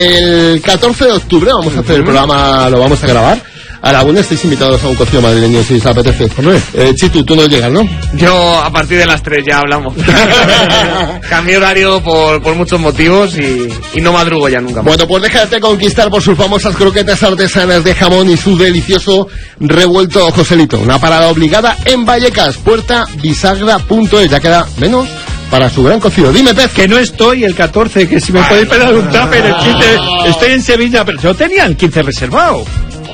El 14 de octubre vamos a hacer el programa, lo vamos a grabar. A la 1 estáis invitados a un cocido madrileño si os apetece. Chitu, tú no llegas, ¿no? Yo a partir de las 3 ya hablamos. Cambié horario por muchos motivos y no madrugo ya nunca más. Bueno, pues déjate conquistar por sus famosas croquetas artesanas de jamón y su delicioso revuelto Joselito. Una parada obligada en Vallecas, puerta bisagra.es. Ya queda menos para su gran cocido. Dime, Pez. Que no estoy el 14, que si me podéis pegar un tupper el 15. Estoy en Sevilla, pero yo tenía el 15 reservado.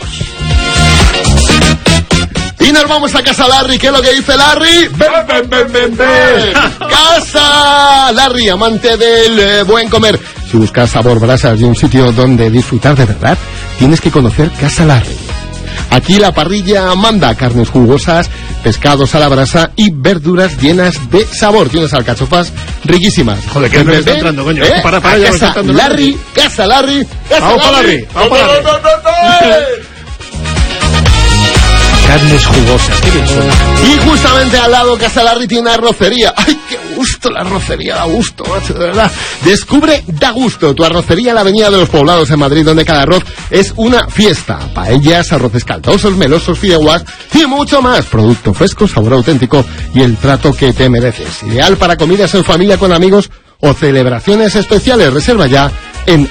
Y nos vamos a Casa Larry. ¿Qué es lo que dice Larry? ¡Ven! Casa Larry, amante del buen comer. Si buscas sabor, brasas y un sitio donde disfrutar de verdad, tienes que conocer Casa Larry. Aquí la parrilla manda carnes jugosas, pescados a la brasa y verduras llenas de sabor. Tienes alcachofas riquísimas. Joder, que me está entrando, coño. Para, ya Casa Larry, Casa Larry. Vamos para Larry. Carnes jugosas, qué bien suena. Y justamente al lado Casa Larry tiene una arrocería. ¡Ay, qué gusto! La arrocería da gusto, macho, de verdad. Descubre Da Gusto, tu arrocería en la Avenida de los Poblados en Madrid, donde cada arroz es una fiesta. Paellas, arroces caldosos, melosos, fideuás y mucho más. Producto fresco, sabor auténtico y el trato que te mereces. Ideal para comidas en familia, con amigos o celebraciones especiales. Reserva ya en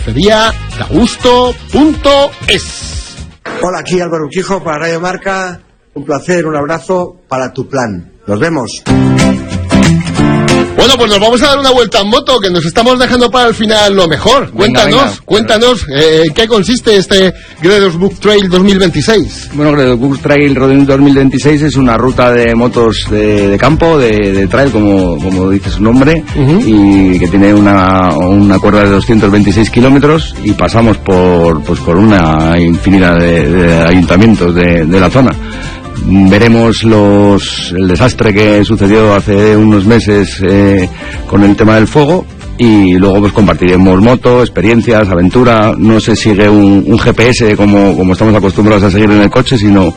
arroceríadagusto.es. Hola, aquí Álvaro Urquijo para Radio Marca. Un placer, un abrazo para tu plan. Nos vemos. Bueno, pues nos vamos a dar una vuelta en moto, que nos estamos dejando para el final lo mejor. Cuéntanos, ¿en qué consiste este Gredos Book Trail 2026? Bueno, Gredos Book Trail 2026 es una ruta de motos de campo, de trail, como dice su nombre, y que tiene una cuerda de 226 kilómetros y pasamos por una infinidad de ayuntamientos de la zona. Veremos el desastre que sucedió hace unos meses con el tema del fuego, y luego pues compartiremos moto, experiencias, aventura. No se sigue un GPS como estamos acostumbrados a seguir en el coche, sino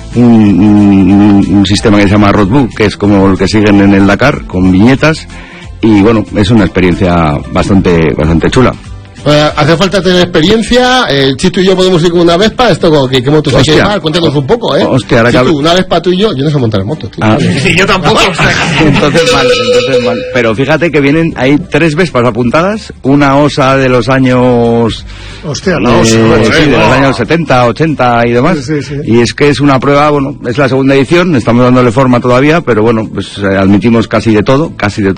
un sistema que se llama Roadbook, que es como el que siguen en el Dakar, con viñetas, y bueno, es una experiencia bastante chula. Hace falta tener experiencia. Chitu y yo podemos ir con una Vespa. ¿Esto qué motos hay que llevar? Cuéntanos un poco, Hostia, ahora Chitu, una Vespa tú y yo no sé montar en moto, tío. Sí, yo tampoco. Entonces mal. Pero fíjate que hay 3 Vespas apuntadas. Una Osa de los años... Hostia, la Osa. De los años 70, 80 y demás. Sí. Y es que es una prueba, bueno, es la segunda edición. Estamos dándole forma todavía, pero bueno, pues admitimos casi de todo.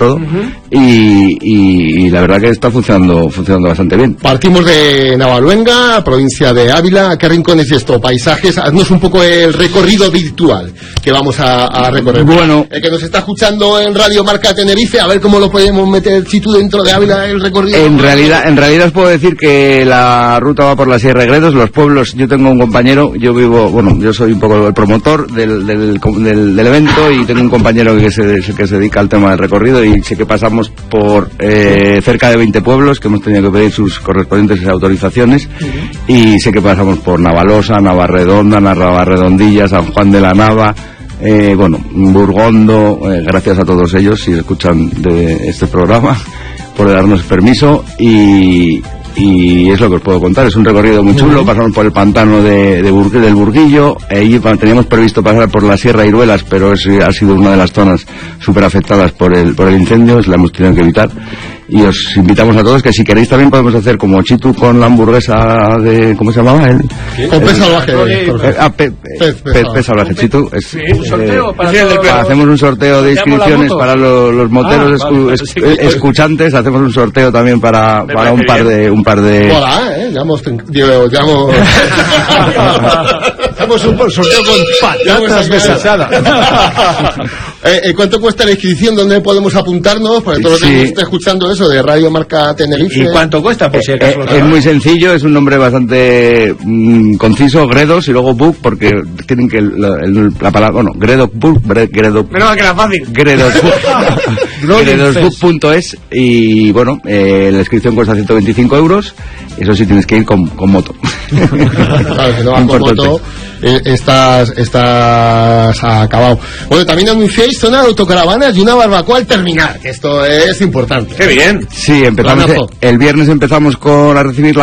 Y la verdad que está funcionando bastante bien. Partimos de Navaluenga, provincia de Ávila. ¿Qué rincones y esto? Paisajes. Haznos un poco el recorrido virtual que vamos a recorrer. Bueno, el que nos está escuchando en Radio Marca Tenerife, a ver cómo lo podemos meter, Chitu, dentro de Ávila, el recorrido. En realidad os puedo decir que la ruta va por la Sierra de Gredos, los pueblos. Yo tengo un compañero, yo soy un poco el promotor del evento, y tengo un compañero que se dedica al tema del recorrido, y sé que pasamos por cerca de 20 pueblos que hemos tenido que pedir sus correspondientes autorizaciones, y sé que pasamos por Navalosa, Navarredonda, Navarredondilla, San Juan de la Nava, Burgondo. Gracias a todos ellos, si escuchan de este programa, por darnos permiso, y es lo que os puedo contar. Es un recorrido muy chulo. Pasamos por el pantano del Burguillo. Allí teníamos previsto pasar por la Sierra Iruelas, pero ha sido una de las zonas súper afectadas por el incendio. La hemos tenido que evitar. Y os invitamos a todos que, si queréis, también podemos hacer como Chitu con la hamburguesa de... ¿cómo se llamaba? Con pez salvaje. Pez salvaje, Chitu. Un sorteo hacemos un sorteo de inscripciones para los moteros escuchantes. Hacemos un sorteo también para un par de... Hola, hacemos un sorteo con patatas desasadas. ¿Cuánto cuesta la inscripción? ¿Dónde podemos apuntarnos? Para todos los que estén escuchando eso de Radio Marca Tenerife. ¿Y cuánto cuesta? Por si acaso es muy sencillo, es un nombre bastante conciso, Gredos, y luego Book, porque tienen que la palabra, Gredos Book, menos que era fácil. Gredosbook.es, y bueno, la inscripción cuesta 125 euros. Eso sí, tienes que ir con moto. Claro, que no vas con moto. estás acabado. Bueno, también anunciáis zona de autocaravanas y una barbacoa al terminar, que esto es importante. ¡Qué bien! Sí, empezamos Planazo. el viernes empezamos a recibir